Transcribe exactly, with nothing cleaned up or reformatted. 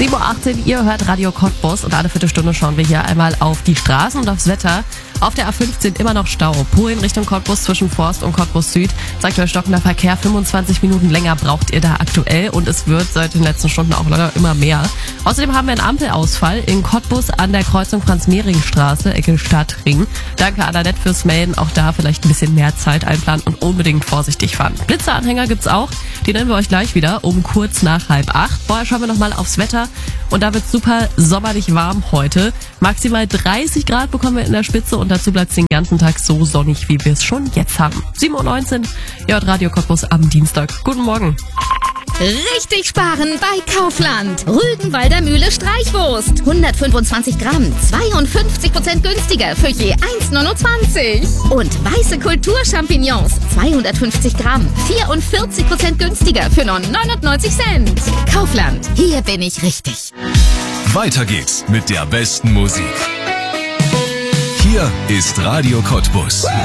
sieben Uhr achtzehn, ihr hört Radio Cottbus und alle Viertelstunde schauen wir hier einmal auf die Straßen und aufs Wetter. Auf der A fünfzehn immer noch Stau. Polen Richtung Cottbus zwischen Forst und Cottbus Süd. Zeigt euch stockender Verkehr. fünfundzwanzig Minuten länger braucht ihr da aktuell und es wird seit den letzten Stunden auch leider immer mehr. Außerdem haben wir einen Ampelausfall in Cottbus an der Kreuzung Franz-Mehring-Straße, Ecke Stadtring. Danke Annette fürs Melden. Auch da vielleicht ein bisschen mehr Zeit einplanen und unbedingt vorsichtig fahren. Blitzeranhänger gibt's auch. Die nennen wir euch gleich wieder um kurz nach halb acht. Vorher schauen wir nochmal aufs Wetter und da wird's super sommerlich warm heute. Maximal dreißig Grad bekommen wir in der Spitze und dazu bleibt es den ganzen Tag so sonnig, wie wir es schon jetzt haben. sieben Uhr neunzehn, ihr hört Radio Cottbus am Dienstag. Guten Morgen. Richtig sparen bei Kaufland. Rügenwalder Mühle Streichwurst. hundertfünfundzwanzig Gramm, zweiundfünfzig Prozent günstiger für je eins Komma neunundzwanzig. Und weiße Kulturchampignons, zweihundertfünfzig Gramm, vierundvierzig Prozent günstiger für nur neunundneunzig Cent. Kaufland, hier bin ich richtig. Weiter geht's mit der besten Musik. Hier ist Radio Cottbus.